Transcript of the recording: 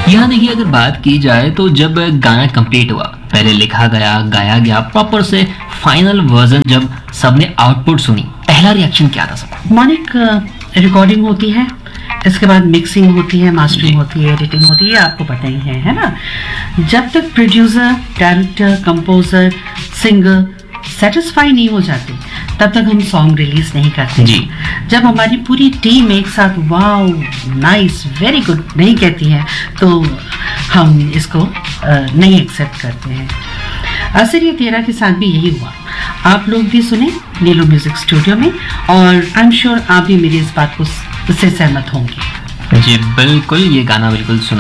यानी कि अगर बात की जाए तो जब गाना कंप्लीट हुआ, पहले लिखा गया, गाया गया, प्रॉपर से फाइनल वर्जन जब सबने आउटपुट सुनी, पहला रिएक्शन क्या था सबका? मॉनिक, रिकॉर्डिंग होती है, इसके बाद मिक्सिंग होती है, जी। मास्टरिंग होती है, एडिटिंग होती है, आपको पता ही है ना। जब तक producer, director, composer, singer satisfy नहीं हो जाते, तब तक हम सॉन्ग रिलीज नहीं करते। जी। जब हमारी पूरी टीम एक साथ वाओ, नाइस, वेरी गुड नहीं कहती है, तो हम इसको नहीं एक्सेप्ट करते हैं। असर ये तेरा के साथ भी यही हुआ। आप लोग भी सुने नीलू म्यूजिक स्टूडियो में, और आई एम श्योर आप भी मेरी इस बात को से सहमत होंगे। जी बिल्कुल, ये गाना बिल्कुल सुना